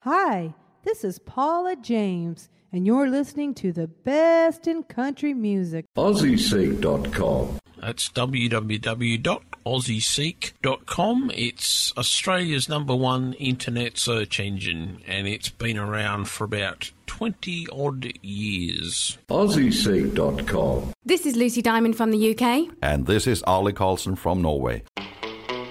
Hi, this is Paula James, and you're listening to the best in country music. AussieSeek.com. That's www.aussieseek.com. It's Australia's #1 internet search engine, and it's been around for about 20-odd years. AussieSeek.com. This is Lucy Diamond from the UK. And this is Arlie Carlson from Norway.